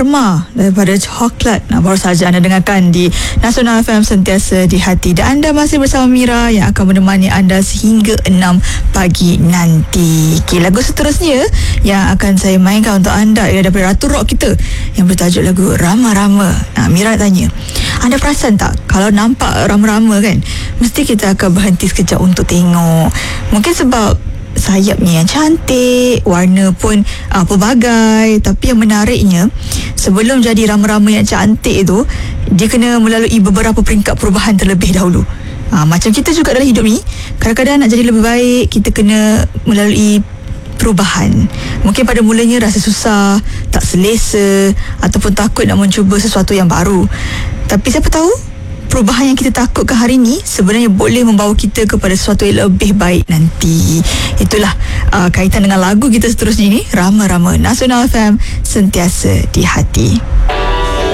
aroma daripada coklat. Baru saja anda dengarkan di Nasional FM Sentiasa di Hati. Dan anda masih bersama Mira yang akan menemani anda sehingga 6 pagi nanti. Okay, lagu seterusnya yang akan saya mainkan untuk anda ialah daripada Ratu Rock kita yang bertajuk lagu Rama-Rama. Mira tanya, anda perasan tak kalau nampak rama-rama kan, mesti kita akan berhenti sekejap untuk tengok. Mungkin sebab sayapnya yang cantik, warna pun pelbagai. Tapi yang menariknya, sebelum jadi rama-rama yang cantik itu, dia kena melalui beberapa peringkat perubahan terlebih dahulu. Macam kita juga dalam hidup ni, kadang-kadang nak jadi lebih baik, kita kena melalui perubahan. Mungkin pada mulanya rasa susah, tak selesa, ataupun takut nak mencuba sesuatu yang baru. Tapi siapa tahu perubahan yang kita takutkan hari ini sebenarnya boleh membawa kita kepada sesuatu yang lebih baik nanti. Itulah kaitan dengan lagu kita seterusnya ini, Rama-Rama. Nasional FM, Sentiasa di Hati.